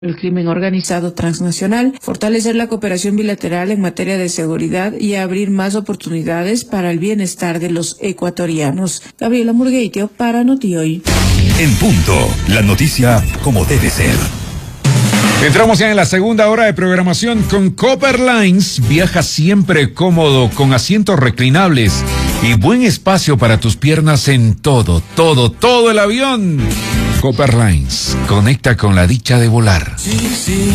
el crimen organizado transnacional, fortalecer la cooperación bilateral en materia de seguridad y abrir más oportunidades para el bienestar de los ecuatorianos. Gabriela Murgueitio para NotiHoy. En punto, la noticia como debe ser. Entramos ya en la segunda hora de programación con Copa Airlines. Viaja siempre cómodo, con asientos reclinables y buen espacio para tus piernas en todo el avión. Copa Airlines, conecta con la dicha de volar.